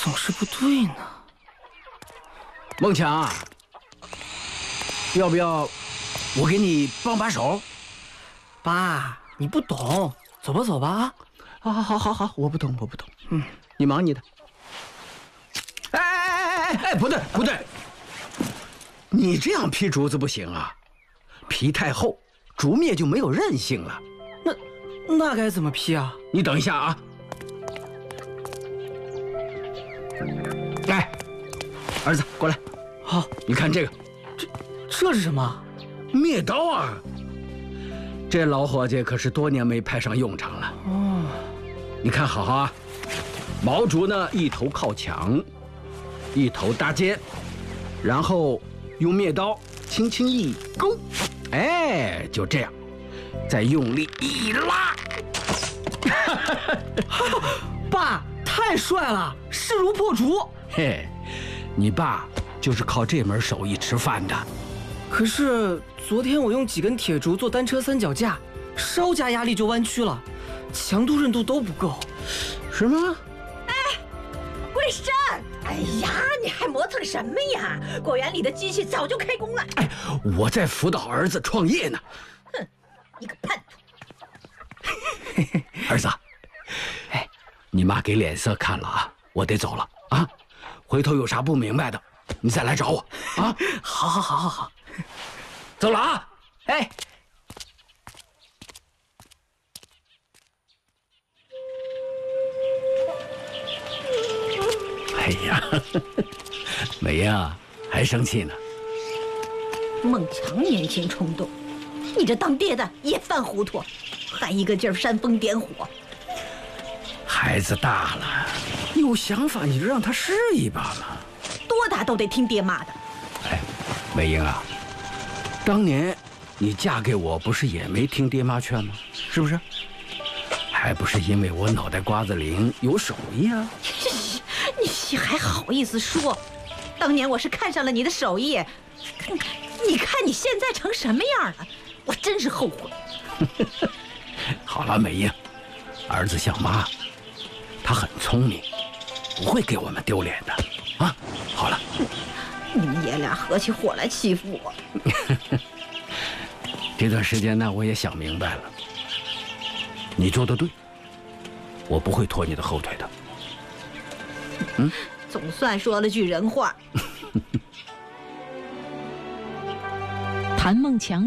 总是不对呢。 孟强，要不要我给你帮把手？ 爸，你不懂，走吧走吧啊！ 好，我不懂。你忙你的。哎，不对，你这样劈竹子不行啊，皮太厚，竹篾就没有韧性了。 那该怎么劈啊？ 你等一下啊。来，儿子过来。 好， 你看这个， 这是什么？ 篾刀啊！这老伙计可是多年没派上用场了。 哦， 你看好啊，毛竹呢一头靠墙，一头搭肩，然后用篾刀轻轻一勾，哎，就这样，再用力一拉。 爸，太帅了，势如破竹。 嘿，你爸就是靠这门手艺吃饭的。 可是昨天我用几根铁竹做单车三脚架，稍加压力就弯曲了，强度韧度都不够。 是吗？ 哎，桂山，哎呀，你还磨蹭什么呀？果园里的机器早就开工了。 哎，我在辅导儿子创业呢。 哼，你个叛徒！ 儿子，哎，你妈给脸色看了啊，我得走了啊。回头有啥不明白的，你再来找我啊。 好， 走了啊。 哎。 哎呀，美英还生气呢。 孟强年轻冲动，你这当爹的也犯糊涂，还一个劲儿煽风点火。 孩子大了，有想法你就让他试一把嘛。 多大都得听爹妈的。 哎，美英啊，当年你嫁给我不是也没听爹妈劝吗？是不是？还不是因为我脑袋瓜子灵，有手艺啊。 你还好意思说？当年我是看上了你的手艺，你看你现在成什么样了，我真是后悔。 好了，美英，儿子像妈，他很聪明，不会给我们丢脸的啊。好了， 你们爷俩合起伙来欺负我。 这段时间呢，我也想明白了，你做得对，我不会拖你的后腿的。 总算说了句人话。 谭孟强